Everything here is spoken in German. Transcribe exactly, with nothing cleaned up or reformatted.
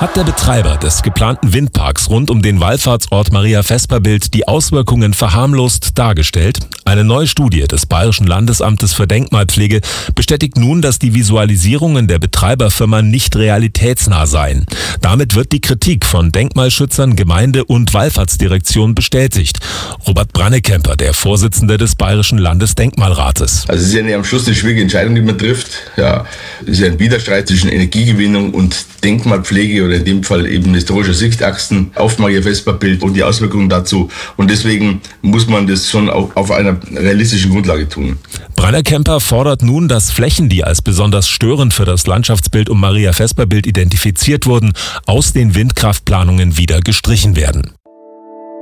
Hat der Betreiber des geplanten Windparks rund um den Wallfahrtsort Maria-Vesper-Bild die Auswirkungen verharmlost dargestellt? Eine neue Studie des Bayerischen Landesamtes für Denkmalpflege bestätigt nun, dass die Visualisierungen der Betreiberfirma nicht realitätsnah seien. Damit wird die Kritik von Denkmalschützern, Gemeinde und Wallfahrtsdirektion bestätigt. Robert Brannekemper, der Vorsitzende des Bayerischen Landesdenkmalrates. Also es ist ja nicht am Schluss eine schwierige Entscheidung, die man trifft. Ja, es ist ja ein Widerstreit zwischen Energiegewinnung und Denkmalpflege oder in dem Fall eben historische Sichtachsen auf Maria-Vesper-Bild und die Auswirkungen dazu. Und deswegen muss man das schon auch auf einer realistischen Grundlage tun. Brannekemper fordert nun, dass Flächen, die als besonders störend für das Landschaftsbild um Maria-Vesper-Bild identifiziert wurden, aus den Windkraftplanungen wieder gestrichen werden.